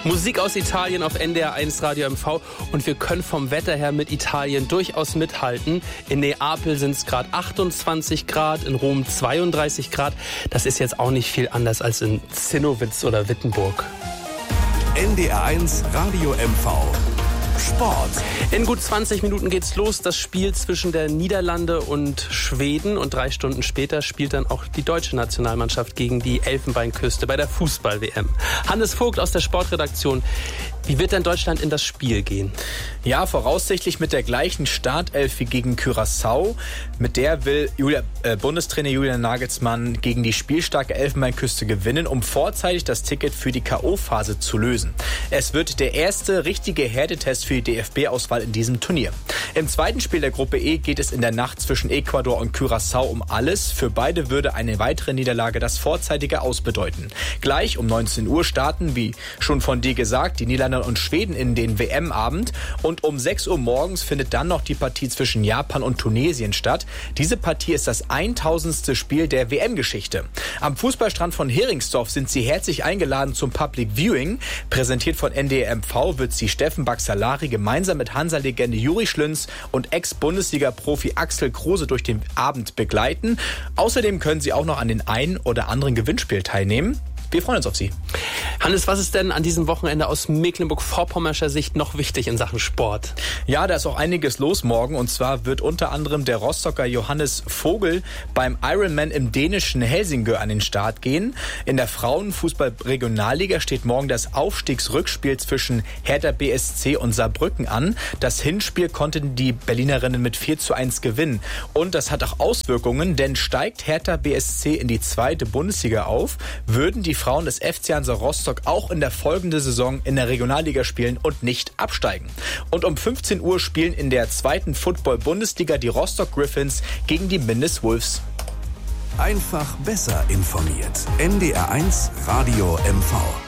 Musik aus Italien auf NDR1 Radio MV und wir können vom Wetter her mit Italien durchaus mithalten. In Neapel sind es gerade 28 Grad, in Rom 32 Grad. Das ist jetzt auch nicht viel anders als in Zinnowitz oder Wittenburg. NDR1 Radio MV. Sport. In gut 20 Minuten geht's los. Das Spiel zwischen der Niederlande und Schweden. Und 3 Stunden später spielt dann auch die deutsche Nationalmannschaft gegen die Elfenbeinküste bei der Fußball-WM. Hannes Vogt aus der Sportredaktion. Wie wird denn Deutschland in das Spiel gehen? Ja, voraussichtlich mit der gleichen Startelf wie gegen Curaçao. Mit der will Bundestrainer Julian Nagelsmann gegen die spielstarke Elfenbeinküste gewinnen, um vorzeitig das Ticket für die K.O.-Phase zu lösen. Es wird der erste richtige Härtetest für die DFB-Auswahl in diesem Turnier. Im zweiten Spiel der Gruppe E geht es in der Nacht zwischen Ecuador und Curaçao um alles. Für beide würde eine weitere Niederlage das vorzeitige Aus bedeuten. Gleich um 19 Uhr starten, wie schon von dir gesagt, die Niederlande und Schweden in den WM-Abend. Und um 6 Uhr morgens findet dann noch die Partie zwischen Japan und Tunesien statt. Diese Partie ist das 1000. Spiel der WM-Geschichte. Am Fußballstrand von Heringsdorf sind Sie herzlich eingeladen zum Public Viewing. Präsentiert von NDR MV wird Sie Steffen Baxalari gemeinsam mit Hansa-Legende Juri Schlünz und Ex-Bundesliga-Profi Axel Kruse durch den Abend begleiten. Außerdem können Sie auch noch an den ein oder anderen Gewinnspiel teilnehmen. Wir freuen uns auf Sie. Hannes, was ist denn an diesem Wochenende aus Mecklenburg-Vorpommerscher Sicht noch wichtig in Sachen Sport? Ja, da ist auch einiges los morgen. Und zwar wird unter anderem der Rostocker Johannes Vogel beim Ironman im dänischen Helsingør an den Start gehen. In der Frauenfußball-Regionalliga steht morgen das Aufstiegsrückspiel zwischen Hertha BSC und Saarbrücken an. Das Hinspiel konnten die Berlinerinnen mit 4:1 gewinnen. Und das hat auch Auswirkungen, denn steigt Hertha BSC in die 2. Bundesliga auf, würden die Frauen des FC Hansa Rostock auch in der folgenden Saison in der Regionalliga spielen und nicht absteigen. Und um 15 Uhr spielen in der 2. Football-Bundesliga die Rostock Griffins gegen die Minnes Wolves. Einfach besser informiert. NDR1 Radio MV.